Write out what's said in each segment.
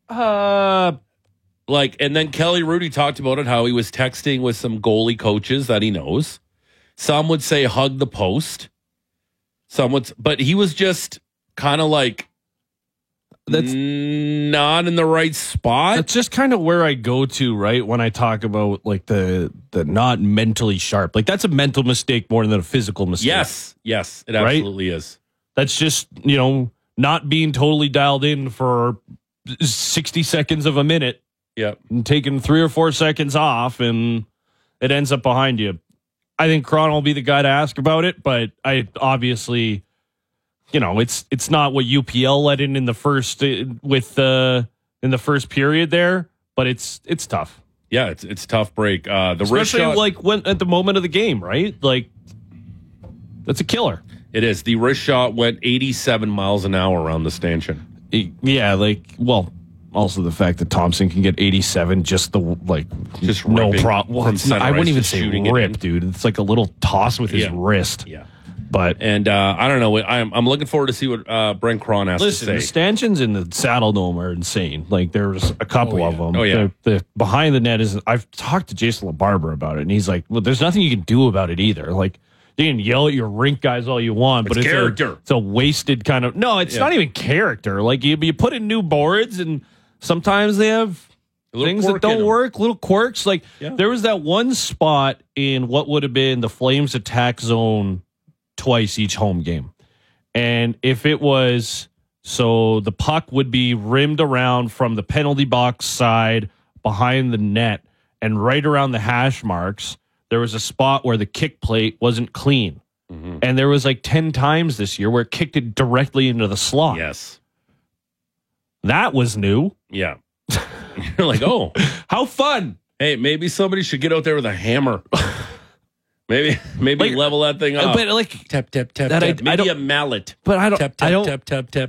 And then Kelly Rudy talked about it, how he was texting with some goalie coaches that he knows. Some would say hug the post. But he was just kind of like that's not in the right spot. That's just kind of where I go to, right? When I talk about like the not mentally sharp, like that's a mental mistake more than a physical mistake. Yes, it absolutely is. That's just, not being totally dialed in for 60 seconds of a minute. Yeah. And taking 3 or 4 seconds off and it ends up behind you. I think Cron will be the guy to ask about it, but I obviously, it's not what UPL let in the first in the first period there, but it's tough. Yeah, it's tough break. Especially when at the moment of the game, right? Like that's a killer. It is. The wrist shot went 87 miles an hour around the stanchion. Yeah, also the fact that Thompson can get 87, just no problem. I wouldn't even say rip, dude. It's like a little toss with his wrist. Yeah. But I don't know. I'm looking forward to see what Brent Cron has to say. The stanchions in the Saddle Dome are insane. Like there's a couple of them. Oh yeah. The behind the net is. I've talked to Jason LaBarbera about it, and he's like, "Well, there's nothing you can do about it either." Like you can yell at your rink guys all you want, but it's character. It's a wasted kind of. No, it's not even character. Like you put in new boards, and sometimes they have things that don't work, little quirks. Like there was that one spot in what would have been the Flames attack zone twice each home game. And if it was, so the puck would be rimmed around from the penalty box side behind the net and right around the hash marks, there was a spot where the kick plate wasn't clean. Mm-hmm. And there was like 10 times this year where it kicked it directly into the slot. Yes. That was new. Yeah. You're like, oh, how fun. Hey, maybe somebody should get out there with a hammer. Maybe level that thing up. But like tap tap tap tap. Maybe a mallet. But I don't. Tap tap tap tap tap.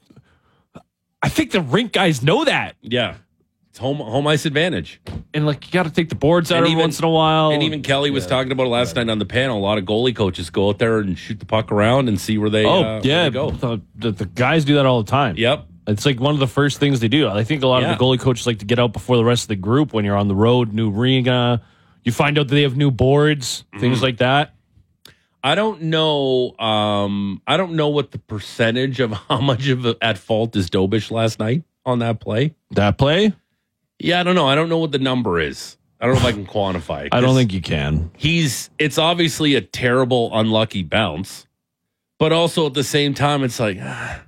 I think the rink guys know that. Yeah, it's home ice advantage. And like you got to take the boards out every once in a while. And even Kelly was talking about it last night on the panel. A lot of goalie coaches go out there and shoot the puck around and see where they. Where they go. The guys do that all the time. Yep. It's like one of the first things they do. I think a lot of the goalie coaches like to get out before the rest of the group when you're on the road, new arena. You find out that they have new boards, things like that. I don't know. I don't know what the percentage of how much of at fault is Dobish last night on that play. That play? Yeah, I don't know. I don't know what the number is. I don't know if I can quantify it. I don't think you can. It's obviously a terrible, unlucky bounce, but also at the same time, it's like.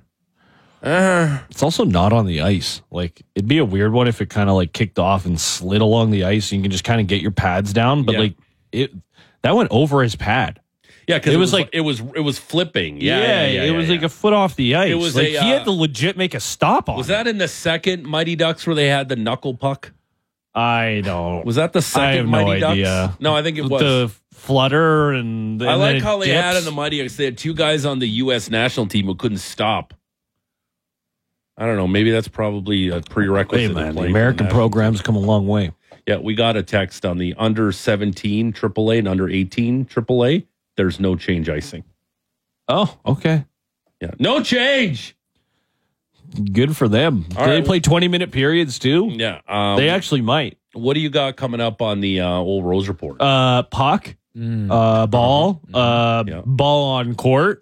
It's also not on the ice. Like it'd be a weird one if it kind of like kicked off and slid along the ice. And you can just kind of get your pads down, but that went over his pad. Yeah, because it was flipping. Yeah, it was like a foot off the ice. It was like he had to legit make a stop on. Was that in the second Mighty Ducks where they had the knuckle puck? I don't. Was that the second Mighty Ducks? Idea. No, I think it was the flutter and. I like how they had in the Mighty Ducks. They had 2 guys on the U.S. national team who couldn't stop. I don't know. Maybe that's probably a prerequisite. Hey, man, the American programs come a long way. Yeah, we got a text on the under 17 AAA and under 18 AAA. There's no change icing. Oh, okay. Yeah, no change. Good for them. Do they play 20-minute periods too? Yeah, they actually might. What do you got coming up on the old Rose Report? Puck, ball, ball on court,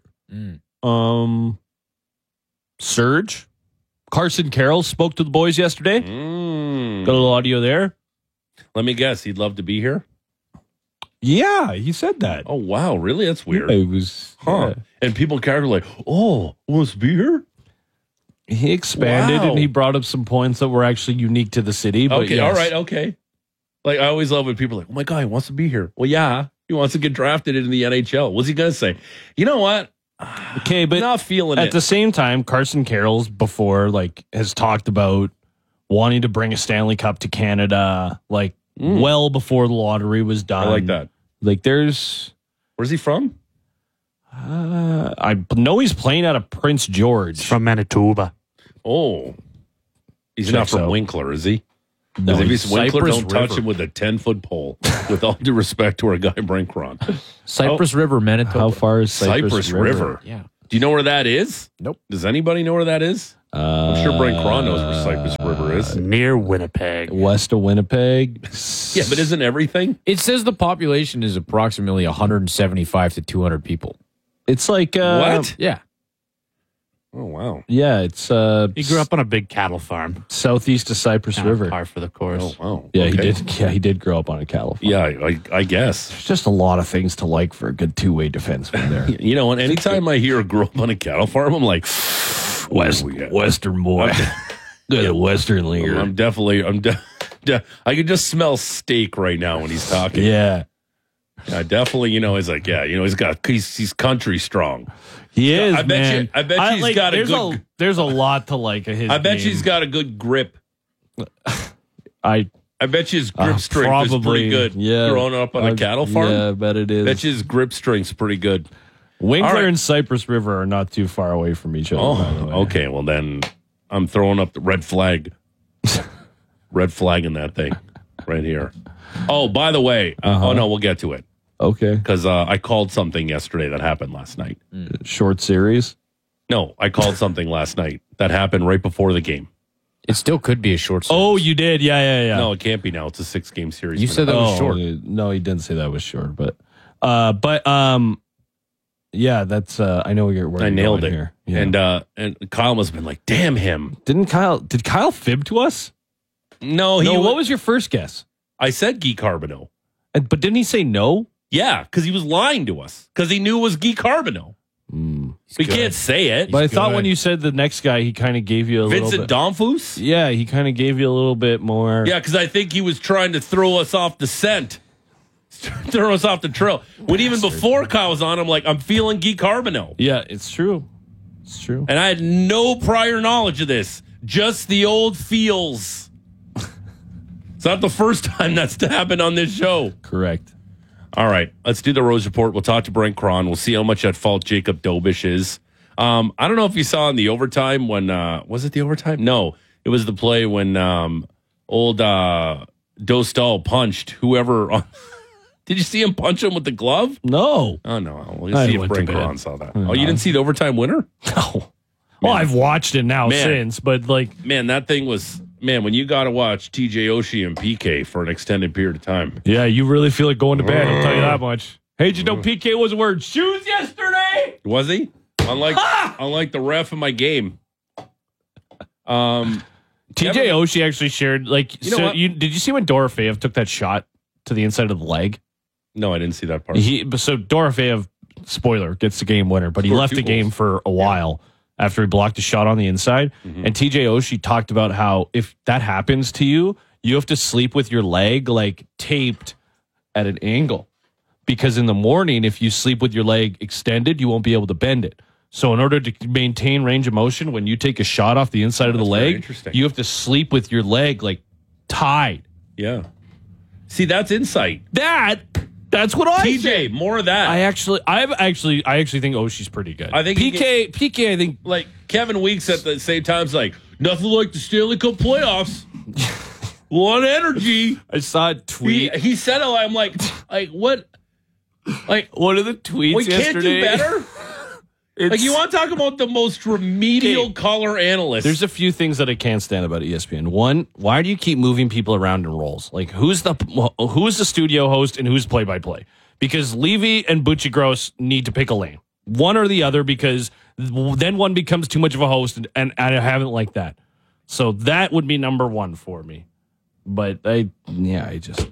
surge. Carson Carroll spoke to the boys yesterday. Got a little audio there. Let me guess. He'd love to be here. Yeah, he said that. Oh, wow. Really? That's weird. Yeah, it was. Huh. Yeah. And people kind of like, oh, wants to be here? He expanded and he brought up some points that were actually unique to the city. But okay, all right, okay. Like, I always love when people are like, oh, my God, he wants to be here. Well, yeah, he wants to get drafted into the NHL. What's he going to say? You know what? Okay, but not feeling at the same time, Carson Carroll's before has talked about wanting to bring a Stanley Cup to Canada, well before the lottery was done. I like that. Like where's he from? I know he's playing out of Prince George. He's from Manitoba. Oh, he's not from Winkler, is he? No, if he's Winkler, Cypress don't touch River. him with a 10-foot pole. With all due respect to our guy Brent Cron. Cypress River, Manitoba. How far is Cypress River? Yeah. Do you know where that is? Nope. Does anybody know where that is? I'm sure Brent Cron knows where Cypress River is. Near Winnipeg. West of Winnipeg. Yeah, but isn't everything? It says the population is approximately 175 to 200 people. It's like What? Yeah. Oh, wow. Yeah, it's He grew up on a big cattle farm. southeast of Cypress Kind of River. par for the course. Oh, wow. Yeah, Okay. he did. Yeah, he did grow up on a cattle farm. Yeah, I guess. There's just a lot of things to like for a good two-way defenseman there. You know, and anytime I hear grow up on a cattle farm, I'm like, Western boy. Good Western leaguer. I could just smell steak right now when he's talking. Yeah. Yeah, definitely, he's like, he's country strong. He is, I bet man. you- I bet he's got a good- There's a lot to like of his I bet game. he's got a good grip. I I bet you his grip strength is pretty probably, good. yeah. Growing up on a cattle farm, Yeah, I bet it is. bet you his grip strength's pretty good. Winkler All right. and Cypress River are not too far away from each other. by the way. Okay. Well, then I'm throwing up the red flag. Red flag in that thing right here. Oh, by the way, oh no, we'll get to it Okay. because I called something yesterday that happened last night. Short series. No, I called something last night that happened right before the game. It still could be a short series. Oh, you did? Yeah. No, it can't be now. It's a 6-game series. You said that was short. No, he didn't say that was short, but yeah, that's I know where I you're nailed going it. here. Yeah. And Kyle must have been like, "Damn him!" Did Kyle fib to us? No, What was your first guess? I said Guy Carbonneau. But didn't he say no? Yeah, because he was lying to us because he knew it was Guy Carbonneau. We can't say it. But I thought good. when you said the next guy, he kind of gave you a little Vincent bit. Domfus? Yeah, he kind of gave you a little bit more. Yeah, because I think he was trying to throw us off the scent, throw us off the trail. When even before Kyle was on, I'm like, I'm feeling Guy Carbonneau. Yeah, it's true. It's true. And I had no prior knowledge of this, just the old feels. It's not the first time that's happened on this show. Correct. All right, let's do the Rose Report. We'll talk to Brent Cron. We'll see how much at fault Jacob Dobish is. I don't know if you saw in the overtime when was it the overtime? No, it was the play when old Dostal punched whoever. Did you see him punch him with the glove? No. Oh no, we'll I see if went to Brent bed. Cron saw that. Oh, you didn't see the overtime winner? No. Well, I've watched it now Man. since, but like, Man, that thing was when you got to watch TJ Oshie and PK for an extended period of time. yeah, you really feel like going to bed. I'll tell you that much. Hey, did you know PK wasn't wearing shoes yesterday? Was he? Unlike the ref in my game. TJ Oshie actually shared, like, You know what? did you see when Dorofeyev took that shot to the inside of the leg? No, I didn't see that part. So Dorofeyev, spoiler, gets the game winner, but he Scored left 2 the game goals. for a while after he blocked a shot on the inside. Mm-hmm. And TJ Oshie talked about how if that happens to you, you have to sleep with your leg like taped at an angle. Because in the morning, if you sleep with your leg extended, you won't be able to bend it. So in order to maintain range of motion, when you take a shot off the inside of the That's very leg, interesting. you have to sleep with your leg like tied. Yeah. See, that's insight. That's what I think. TJ, more of that. I actually think Oshie's pretty good. I think he PK. I think like Kevin Weeks at the same time is like, nothing like the Stanley Cup playoffs. One energy. I saw a tweet. He said it. I'm like what? Like One of the tweets we can't yesterday. do better. Like you want to talk about the most remedial Okay. color analyst? There's a few things that I can't stand about ESPN. One, why do you keep moving people around in roles? Like who's the studio host and who's play-by-play? Because Levy and Butchie Gross need to pick a lane, one or the other, because then one becomes too much of a host, and I haven't liked that. So that would be number one for me. But I just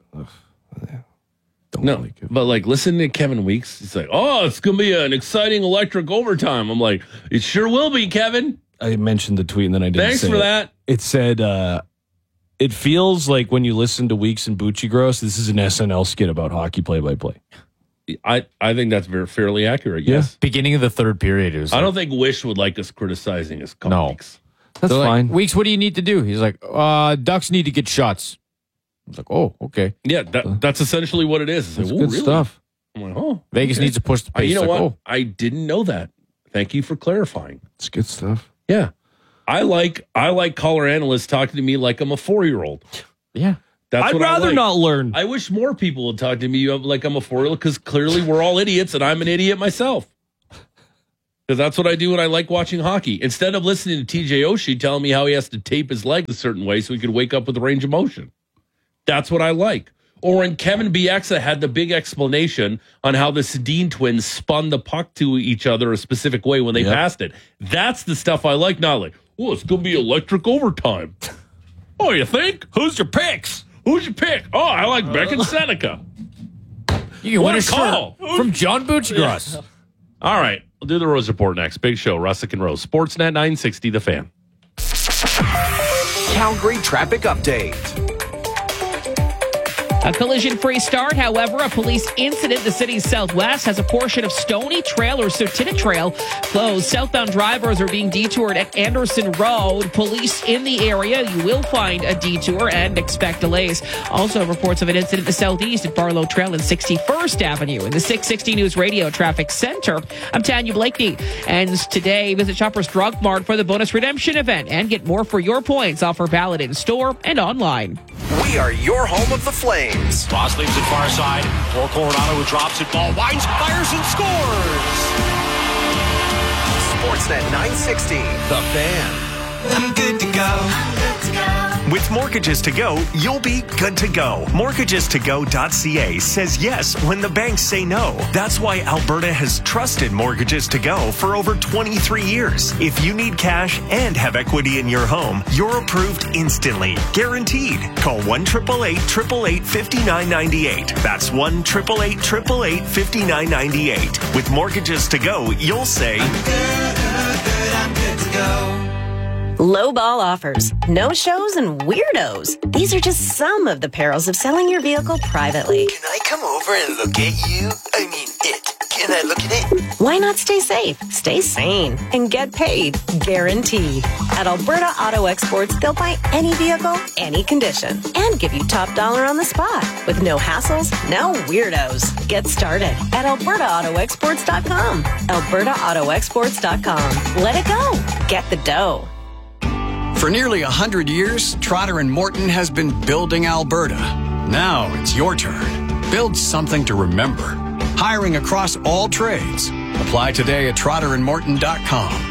don't No, like it. but like listen to Kevin Weeks. He's like, oh, it's gonna be an exciting electric overtime. I'm like, it sure will be, Kevin. I mentioned the tweet and then I didn't Thanks say for it. that. It said, it feels like when you listen to Weeks and Bucci Gross, this is an SNL skit about hockey play-by-play. I think that's fairly accurate. Yes. Beginning of the third period. It was I don't think Wish would like us criticizing his No. colleagues. That's They're like, fine. Weeks, what do you need to do? He's like, Ducks need to get shots. I was like, oh, okay. Yeah, that's essentially what it is. It's That's like, good really? stuff. I'm like, oh, Vegas okay. needs to push the pace. You know Like, what? oh. I didn't know that. Thank you for clarifying. It's good stuff. Yeah, I like color analysts talking to me like I'm a 4-year-old. Yeah. That's I'd what I rather like. not learn. I wish more people would talk to me like I'm a 4-year-old because clearly we're all idiots and I'm an idiot myself. Because that's what I do when I like watching hockey. Instead of listening to TJ Oshie telling me how he has to tape his leg a certain way so he could wake up with a range of motion. That's what I like. Or when Kevin Bieksa had the big explanation on how the Sedin twins spun the puck to each other a specific way when they passed it. That's the stuff I like. Not like, oh, it's going to be electric overtime. Oh, you think? Who's your picks? Who's your pick? Oh, I like Beck and Seneca. You can win a call from John Buchgross. All right. We'll do the Rose Report next. Big show, Russick and Rose. Sportsnet 960, The Fan. Calgary traffic update. A collision-free start, however, a police incident in the city's southwest has a portion of Stony Trail or Sertina Trail closed. Southbound drivers are being detoured at Anderson Road. Police in the area. You will find a detour and expect delays. Also, reports of an incident in the southeast at Barlow Trail and 61st Avenue. In the 660 News Radio Traffic Center, I'm Tanya Blakeney. And today, visit Shoppers Drug Mart for the bonus redemption event and get more for your points. Offer valid in store and online. We are your home of the Flames. Ross leaves it far side for Coronado, who drops it. Ball winds, fires, and scores. Sportsnet 960, The Fan. I'm good to go. With Mortgages to Go, you'll be good to go. MortgagesToGo.ca says yes when the banks say no. That's why Alberta has trusted Mortgages to Go for over 23 years. If you need cash and have equity in your home, you're approved instantly. Guaranteed. Call 1-888-888-5998. That's 1-888-888-5998. With Mortgages to Go, you'll say, I'm good to go. Low ball offers, no shows, and weirdos. These are just some of the perils of selling your vehicle privately. Can I come over and look at you? I mean, it. Can I look at it? Why not stay safe, stay sane, and get paid? Guaranteed. At Alberta Auto Exports, they'll buy any vehicle, any condition, and give you top dollar on the spot. With no hassles, no weirdos. Get started at albertaautoexports.com. albertaautoexports.com. Let it go. Get the dough. For nearly 100 years, Trotter & Morton has been building Alberta. Now it's your turn. Build something to remember. Hiring across all trades. Apply today at trotterandmorton.com.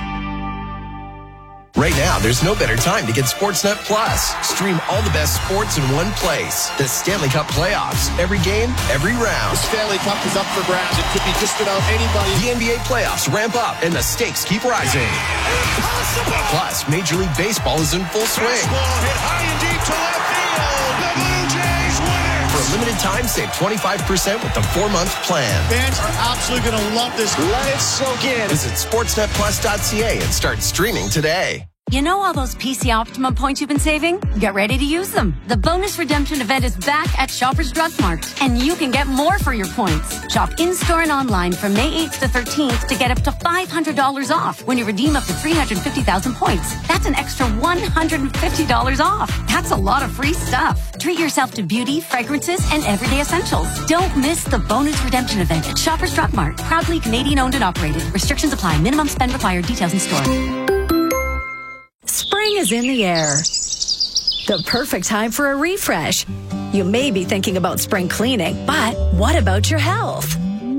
Right now, there's no better time to get Sportsnet Plus. Stream all the best sports in one place. The Stanley Cup playoffs. Every game, every round. The Stanley Cup is up for grabs. It could be just about anybody. The NBA playoffs ramp up and the stakes keep rising. Impossible. Plus, Major League Baseball is in full swing. Baseball hit high and deep to left field. The Blue Jays win it. For a limited time, save 25% with the 4-month plan. Fans are absolutely going to love this. Let it soak in. Visit sportsnetplus.ca and start streaming today. You know all those PC Optimum points you've been saving? Get ready to use them. The bonus redemption event is back at Shoppers Drug Mart, and you can get more for your points. Shop in-store and online from May 8th to 13th to get up to $500 off when you redeem up to 350,000 points. That's an extra $150 off. That's a lot of free stuff. Treat yourself to beauty, fragrances, and everyday essentials. Don't miss the bonus redemption event at Shoppers Drug Mart. Proudly Canadian owned and operated. Restrictions apply. Minimum spend required. Details in store. Spring is in the air. The perfect time for a refresh. You may be thinking about spring cleaning, but what about your health?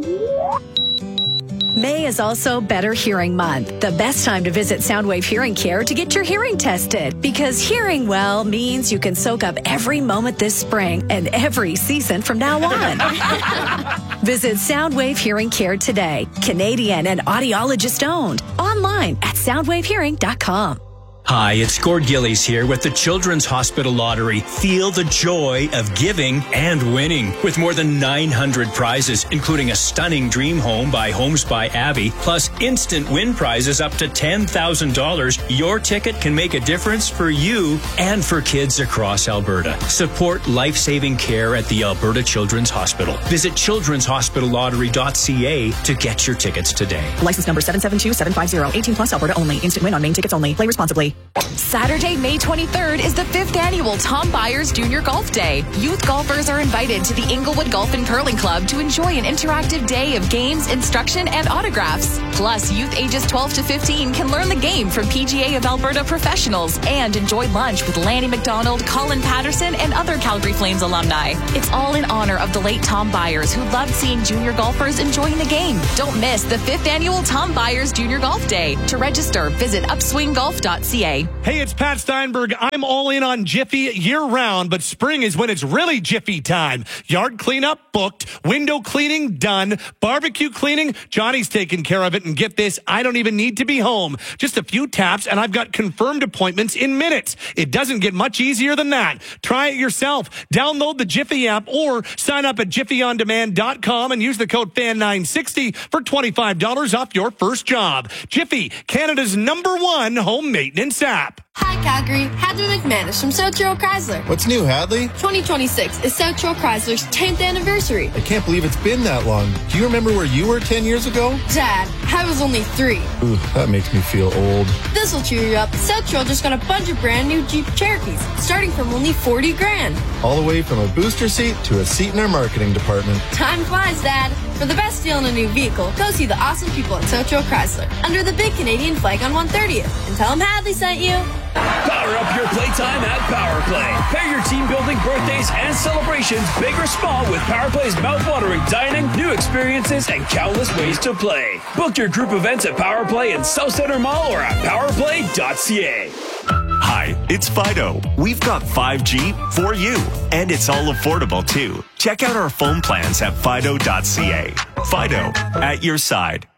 May is also Better Hearing Month, the best time to visit Soundwave Hearing Care to get your hearing tested. Because hearing well means you can soak up every moment this spring and every season from now on. Visit Soundwave Hearing Care today. Canadian and audiologist owned. Online at soundwavehearing.com. Hi, it's Gord Gillies here with the Children's Hospital Lottery. Feel the joy of giving and winning. With more than 900 prizes, including a stunning dream home by Homes by Abby, plus instant win prizes up to $10,000, your ticket can make a difference for you and for kids across Alberta. Support life-saving care at the Alberta Children's Hospital. Visit children'shospitallottery.ca to get your tickets today. License number 772750, 18 plus Alberta only. Instant win on main tickets only. Play responsibly. Saturday, May 23rd is the 5th annual Tom Byers Junior Golf Day. Youth golfers are invited to the Inglewood Golf and Curling Club to enjoy an interactive day of games, instruction, and autographs. Plus, youth ages 12 to 15 can learn the game from PGA of Alberta professionals and enjoy lunch with Lanny McDonald, Colin Patterson, and other Calgary Flames alumni. It's all in honor of the late Tom Byers, who loved seeing junior golfers enjoying the game. Don't miss the 5th annual Tom Byers Junior Golf Day. To register, visit upswinggolf.ca. Hey, it's Pat Steinberg. I'm all in on Jiffy year-round, but spring is when it's really Jiffy time. Yard cleanup booked, window cleaning done, barbecue cleaning, Johnny's taking care of it, and get this, I don't even need to be home. Just a few taps, and I've got confirmed appointments in minutes. It doesn't get much easier than that. Try it yourself. Download the Jiffy app or sign up at jiffyondemand.com and use the code FAN960 for $25 off your first job. Jiffy, Canada's #1 home maintenance app. Hi, Calgary. Hadley McManus from South Shore Chrysler. What's new, Hadley? 2026 is South Shore Chrysler's 10th anniversary. I can't believe it's been that long. Do you remember where you were 10 years ago? Dad, I was only 3. Ooh, that makes me feel old. This'll cheer you up. South Shore just got a bunch of brand new Jeep Cherokees, starting from only $40,000. All the way from a booster seat to a seat in our marketing department. Time flies, Dad. For the best deal on a new vehicle, go see the awesome people at South Shore Chrysler under the big Canadian flag on 130th. And tell them Hadley sent you. Power up your playtime at Power Play. Pair your team-building birthdays and celebrations, big or small, with Power Play's mouth-watering dining, new experiences, and countless ways to play. Book your group events at Power Play in South Center Mall or at powerplay.ca. Hi, it's Fido. We've got 5G for you, and it's all affordable too. Check out our phone plans at fido.ca. Fido, at your side.